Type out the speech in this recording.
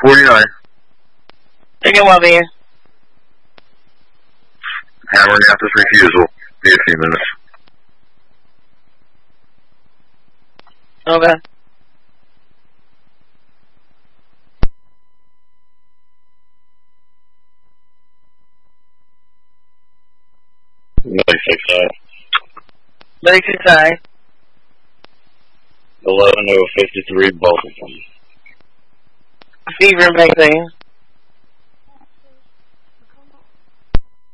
49. Take it, Wellbeing. Hammering out this refusal. Be a few minutes. Okay. Very good side. 11:53, both of them. Fever and vaccine.